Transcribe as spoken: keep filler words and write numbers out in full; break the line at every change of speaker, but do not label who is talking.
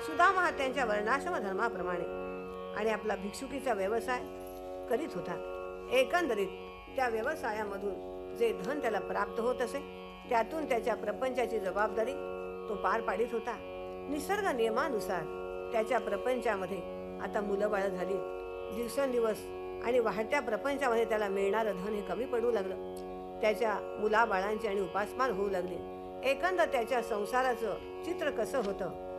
सुदामा हा त्यांच्या वर्णाश्रम धर्माप्रमाणे आणि आपला भिक्षुकीचा व्यवसाय करीत होता. एकंदरीत त्या व्यवसायामधून जे धन त्याला प्राप्त होत असे त्यातून त्याच्या प्रपंचाची जबाबदारी तो पार पाडित होता. निसर्ग नियमानुसार त्याच्या प्रपंचामध्ये आता मुलं बाळ झाली. दिवसेंदिवस आणि वाढत्या प्रपंचामध्ये त्याला मिळणारं धन हे कमी पडू लागलं. त्याच्या मुलाबाळांची आणि उपासमार होऊ लागली. एकंदर त्याच्या संसाराचं चित्र कसं होतं